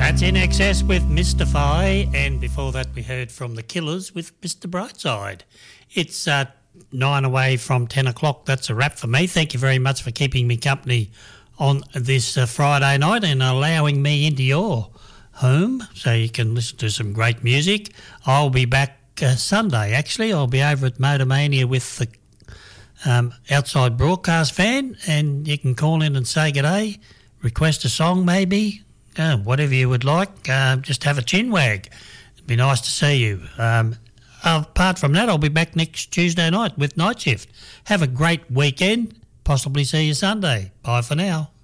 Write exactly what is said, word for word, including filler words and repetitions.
That's In Excess with Mystify, and before that we heard from The Killers with Mister Brightside. It's uh, nine away from ten o'clock. That's a wrap for me. Thank you very much for keeping me company on this uh, Friday night and allowing me into your home so you can listen to some great music. I'll be back uh, Sunday, actually. I'll be over at Motor Mania with the um, outside broadcast van, and you can call in and say g'day, request a song maybe. Uh, whatever you would like, uh, just have a chin wag. It'd be nice to see you. Um, apart from that, I'll be back next Tuesday night with Night Shift. Have a great weekend. Possibly see you Sunday. Bye for now.